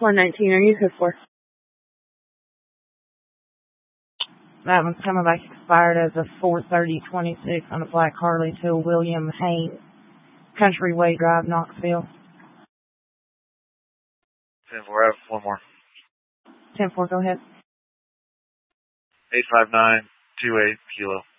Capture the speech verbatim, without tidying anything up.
one nineteen, are you code four? That one's coming back expired as of four thirty twenty-six on a black Harley to William Haynes, Country Way Drive, Knoxville. ten four, I have one more. ten four, go ahead. eight five nine two eight kilo.